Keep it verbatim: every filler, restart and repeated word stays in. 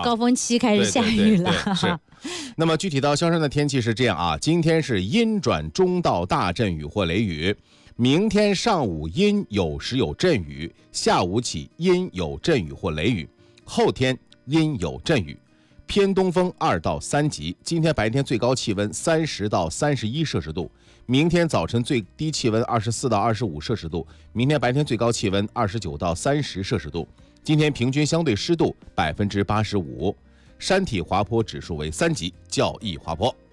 高峰期开始下雨了。 对对对对是。那么具体到萧山的天气是这样啊，今天是阴转中到大阵雨或雷雨，明天上午阴有时有阵雨，下午起阴有阵雨或雷雨，后天阴有阵雨，偏东风二到三级。今天白天最高气温三十到三十一摄氏度，明天早晨最低气温二十四到二十五摄氏度，明天白天最高气温二十九到三十摄氏度。今天平均相对湿度百分之八十五，山体滑坡指数为三级，较易滑坡。